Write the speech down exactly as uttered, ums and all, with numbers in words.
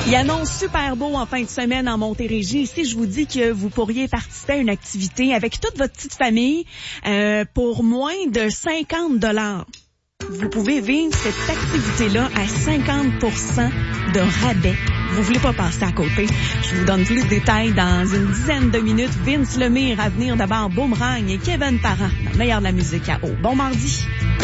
Il annonce super beau en fin de semaine en Montérégie. Ici, je vous dis que vous pourriez participer à une activité avec toute votre petite famille euh, pour moins de cinquante dollars. Vous pouvez vivre cette activité-là à cinquante pour cent de rabais. Vous voulez pas passer à côté. Je vous donne plus de détails dans une dizaine de minutes. Vince Lemire à venir d'abord Boomerang et Kevin Parent, le meilleur de la musique à eau. Bon mardi.